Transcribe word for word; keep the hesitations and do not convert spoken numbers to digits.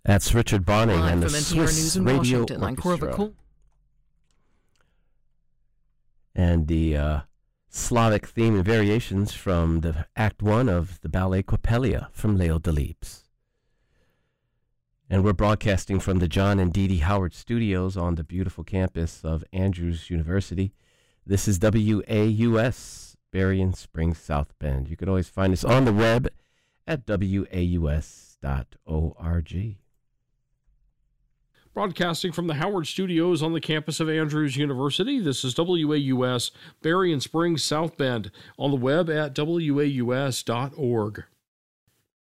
That's Richard Bonning Live and the from N P R Swiss News in Radio Washington, I'm Corva Orchestra. Cool. And the uh, Slavic theme and variations from the Act One of the ballet Coppelia from Leo Delibes. And we're broadcasting from the John and Dee Dee Howard Studios on the beautiful campus of Andrews University. This is W A U S, Berrien Springs, South Bend. You can always find us on the web at W A U S dot org. Broadcasting from the Howard Studios on the campus of Andrews University, this is W A U S, Berrien Springs, South Bend, on the web at W A U S dot org.